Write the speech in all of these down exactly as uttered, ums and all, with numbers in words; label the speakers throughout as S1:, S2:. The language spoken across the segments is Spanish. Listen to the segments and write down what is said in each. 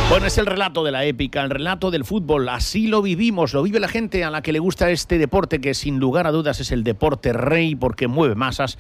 S1: Bueno, es el relato de la épica, el relato del fútbol. Así lo vivimos, lo vive la gente a la que le gusta este deporte, que sin lugar a dudas es el deporte rey porque mueve masas,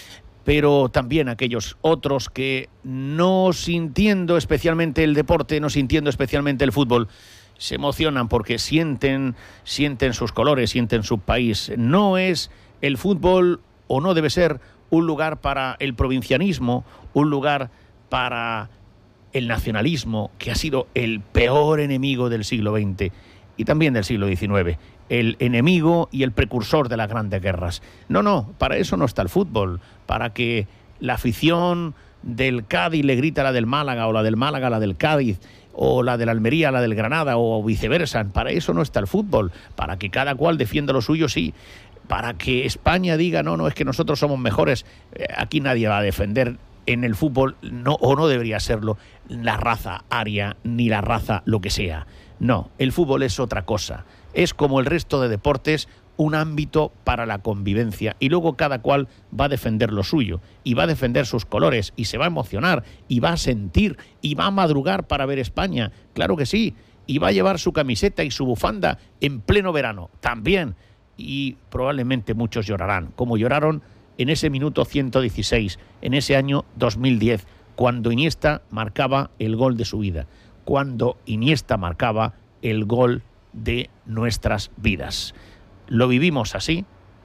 S1: pero también aquellos otros que no sintiendo especialmente el deporte, no sintiendo especialmente el fútbol, se emocionan porque sienten, sienten sus colores, sienten su país. No es el fútbol, o no debe ser, un lugar para el provincianismo, un lugar para el nacionalismo, que ha sido el peor enemigo del siglo veinte y también del siglo diecinueve, el enemigo y el precursor de las grandes guerras. No, no, para eso no está el fútbol, para que la afición del Cádiz le grita a la del Málaga, o la del Málaga a la del Cádiz, o la del Almería a la del Granada, o viceversa. Para eso no está el fútbol, para que cada cual defienda lo suyo, sí. Para que España diga, no, no, es que nosotros somos mejores. Eh, aquí nadie va a defender en el fútbol, no, o no debería serlo, la raza aria, ni la raza lo que sea. No, el fútbol es otra cosa. Es como el resto de deportes, un ámbito para la convivencia. Y luego cada cual va a defender lo suyo, y va a defender sus colores, y se va a emocionar, y va a sentir, y va a madrugar para ver España. Claro que sí. Y va a llevar su camiseta y su bufanda en pleno verano. También. Y probablemente muchos llorarán, como lloraron en ese minuto ciento dieciséis, en ese año dos mil diez, cuando Iniesta marcaba el gol de su vida, cuando Iniesta marcaba el gol de nuestras vidas. Lo vivimos así.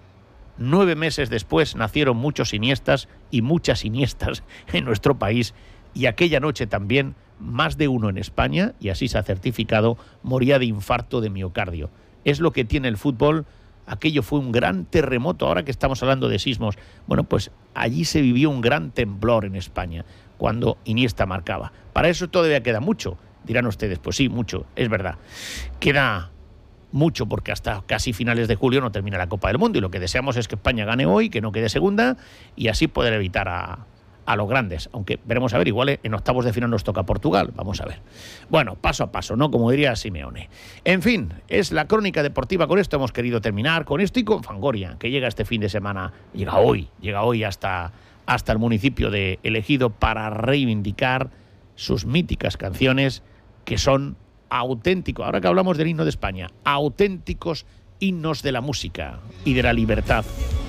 S1: Nueve meses después nacieron muchos Iniestas y muchas Iniestas en nuestro país, y aquella noche también más de uno en España, y así se ha certificado, moría de infarto de miocardio. Es lo que tiene el fútbol. Aquello fue un gran terremoto. Ahora que estamos hablando de sismos, bueno, pues allí se vivió un gran temblor en España cuando Iniesta marcaba. Para eso todavía queda mucho, dirán ustedes. Pues sí, mucho, es verdad. Queda mucho porque hasta casi finales de julio no termina la Copa del Mundo, y lo que deseamos es que España gane hoy, que no quede segunda, y así poder evitar a, a los grandes. Aunque veremos a ver, igual en octavos de final nos toca Portugal, vamos a ver. Bueno, paso a paso, ¿no? Como diría Simeone. En fin, es la crónica deportiva. Con esto hemos querido terminar, con esto y con Fangoria, que llega este fin de semana, llega hoy, llega hoy hasta, hasta el municipio de El Ejido para reivindicar sus míticas canciones, que son auténticos, ahora que hablamos del himno de España, auténticos himnos de la música y de la libertad.